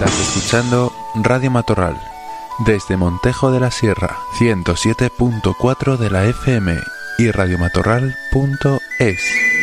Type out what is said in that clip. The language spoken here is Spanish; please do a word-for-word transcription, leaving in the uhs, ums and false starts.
Estás escuchando Radio Matorral, desde Montejo de la Sierra, ciento siete punto cuatro de la F M y radiomatorral punto es.